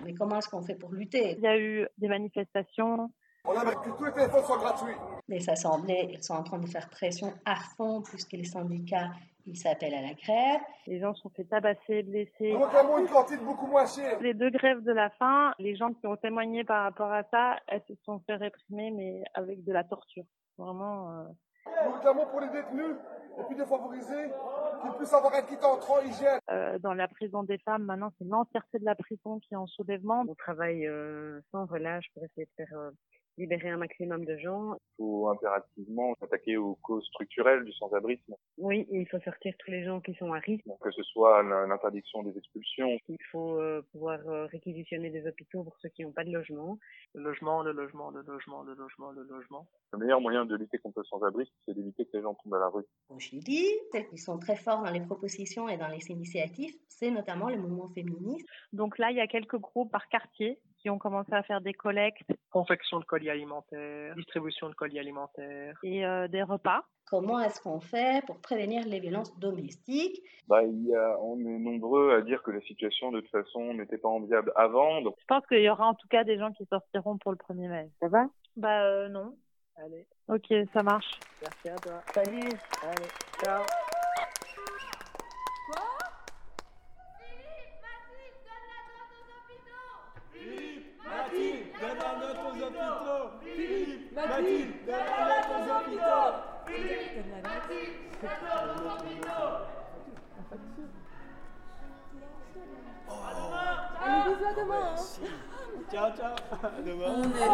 Mais comment est-ce qu'on fait pour lutter? Il y a eu des manifestations. On aimerait que tous les téléphones soient gratuits. Les assemblées, elles sont en train de faire pression à fond puisque les syndicats, ils s'appellent à la grève. Les gens se sont fait tabasser, blessés. Nous réclamons une cantine beaucoup moins chère. Les 2 grèves de la faim, les gens qui ont témoigné par rapport à ça, elles se sont fait réprimer, mais avec de la torture. Vraiment. Nous réclamons pour les détenus les plus défavorisés qu'ils puissent avoir un kit entrant hygiène. Dans la prison des femmes, maintenant, c'est l'entièreté de la prison qui est en soulèvement. On travaille sans relâche pour essayer de faire libérer un maximum de gens. Il faut impérativement s'attaquer aux causes structurelles du sans-abrisme. Oui, il faut sortir tous les gens qui sont à risque. Que ce soit l'interdiction des expulsions. Il faut pouvoir réquisitionner des hôpitaux pour ceux qui n'ont pas de logement. Le logement. Le meilleur moyen de lutter contre le sans-abrisme, c'est d'éviter que les gens tombent à la rue. Au Chili, celles qui sont très forts dans les propositions et dans les initiatives, c'est notamment le mouvement féministe. Donc là, il y a quelques groupes par quartier qui ont commencé à faire des collectes. Confection de colis alimentaires, distribution de colis alimentaires. Et des repas. Comment est-ce qu'on fait pour prévenir les violences domestiques? On est nombreux à dire que la situation, de toute façon, n'était pas enviable avant. Donc... Je pense qu'il y aura en tout cas des gens qui sortiront pour le 1er mai. Ça va? Non. Allez. Ok, ça marche. Merci à toi. Salut. Allez, ciao. Philippe Mathilde, donne la note aux hôpitaux. Philippe Mathilde, donne la note aux hôpitaux. Philippe Mathilde, donne la note aux hôpitaux. À demain. Allez, bisous, à demain. Ciao, ciao. À demain. On est là.